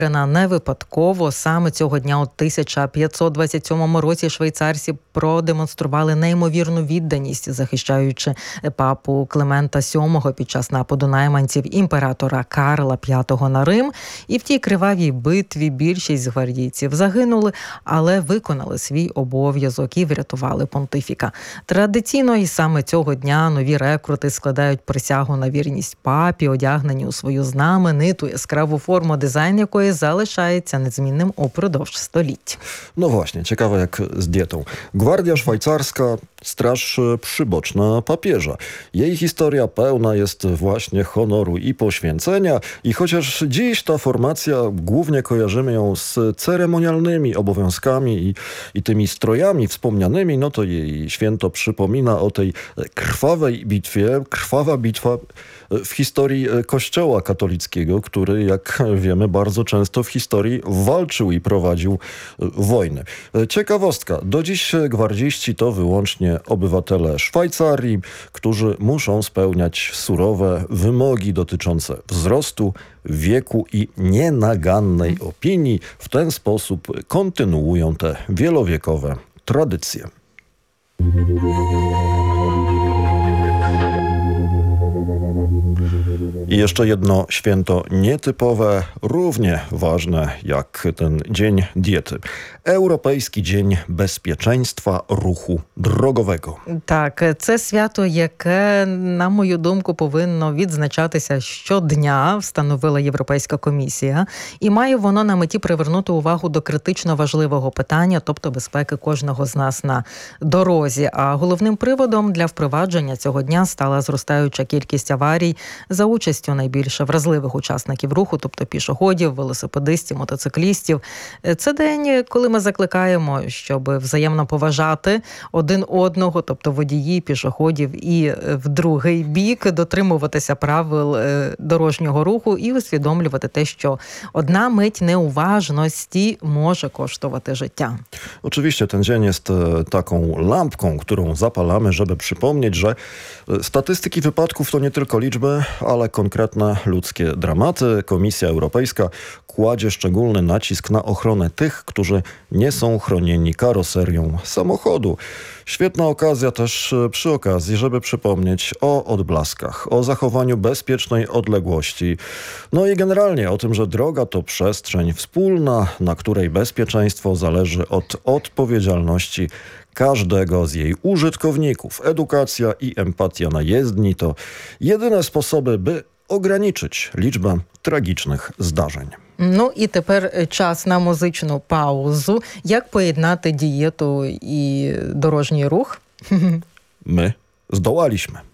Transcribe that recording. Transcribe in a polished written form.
Не випадково саме цього дня у 1527 році швейцарці продемонстрували неймовірну відданість, захищаючи папу Климента VII під час нападу найманців імператора Карла V на Рим. І в тій кривавій битві більшість з гвардійців загинули, але виконали свій обов'язок і врятували понтифіка. Традиційно і саме цього дня нові рекрути складають присягу на вірність папі, одягнені у свою знамениту яскраву форму, дизайн якої залишається незмінним упродовж століть. No właśnie, ciekawe jak z dietą. Gwardia szwajcarska, straż przyboczna papieża. Jej historia pełna jest właśnie honoru i poświęcenia i chociaż dziś ta formacja głównie kojarzymy ją z ceremonialnymi obowiązkami i tymi strojami wspomnianymi, no to jej święto przypomina o tej krwawej bitwie, krwawa bitwa w historii Kościoła katolickiego, który, jak wiemy, bardzo często w historii walczył i prowadził wojny. Ciekawostka, do dziś gwardziści to wyłącznie obywatele Szwajcarii, którzy muszą spełniać surowe wymogi dotyczące wzrostu, wieku i nienagannej opinii. W ten sposób kontynuują te wielowiekowe tradycje. I jeszcze jedno święto nietypowe, równie ważne jak ten Dzień Diety. Europejski Dzień Безпеченства руху дрогового. Так, це свято, яке, на мою думку, повинно відзначатися щодня, встановила Європейська комісія. І має воно на меті привернути увагу до критично важливого питання, тобто безпеки кожного з нас на дорозі. А головним приводом для впровадження цього дня стала зростаюча кількість аварій за участю найбільш вразливих учасників руху, тобто пішоходів, велосипедистів, мотоциклістів. Це день, коли ми закликаємо, щоб взаємно поважати один одного, тобто водії, пішоходів і в другий бік, дотримуватися правил дорожнього руху і усвідомлювати те, що одна мить неуважності може kosztować życia. Oczywiście ten dzień jest taką lampką, którą zapalamy, żeby przypomnieć, że statystyki wypadków to nie tylko liczby, ale konkretne ludzkie dramaty. Komisja Europejska kładzie szczególny nacisk na ochronę tych, którzy nie są chronieni karoserią samochodu. Świetna okazja też przy okazji, żeby przypomnieć o odblaskach, o zachowaniu bezpiecznej odległości. No i generalnie o tym, że droga to przestrzeń wspólna, na której bezpieczeństwo zależy od odpowiedzialności każdego z jej użytkowników. Edukacja i empatia na jezdni to jedyne sposoby, by ograniczyć liczbę tragicznych zdarzeń. Ну і тепер час на музичну паузу. Як поєднати дієту і дорожній рух? My zdołaliśmy.